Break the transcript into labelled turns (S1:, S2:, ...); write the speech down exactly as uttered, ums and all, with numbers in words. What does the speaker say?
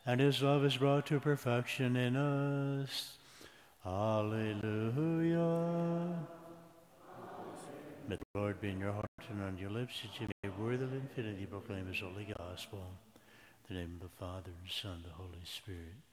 S1: and his love is brought to perfection in us. Alleluia. May the Lord be in your heart and on your lips, that you may worthy of infinity proclaim his holy gospel. In the name of the Father, and Son, and the Holy Spirit.